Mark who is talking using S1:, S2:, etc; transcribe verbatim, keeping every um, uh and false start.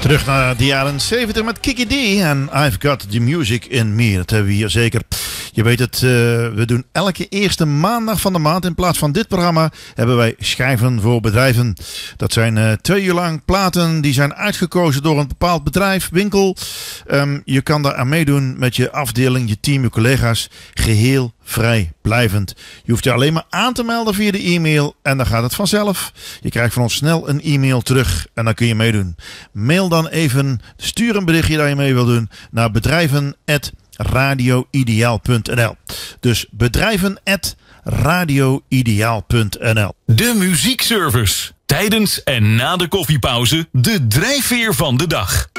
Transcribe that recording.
S1: Terug naar de jaren zeventig met Kiki D en I've Got The Music In Me. Dat hebben we hier zeker. Je weet het, uh, we doen elke eerste maandag van de maand. In plaats van dit programma hebben wij schijven voor bedrijven. Dat zijn uh, twee uur lang platen die zijn uitgekozen door een bepaald bedrijf, winkel. Um, je kan daar aan meedoen met je afdeling, je team, je collega's. Geheel vrijblijvend. Je hoeft je alleen maar aan te melden via de e-mail en dan gaat het vanzelf. Je krijgt van ons snel een e-mail terug en dan kun je meedoen. Mail dan even, stuur een berichtje dat je mee wil doen naar bedrijven at radio ideaal punt n l. Dus bedrijven at radio ideaal punt n l.
S2: De muziekservice. Tijdens en na de koffiepauze de drijfveer van de dag.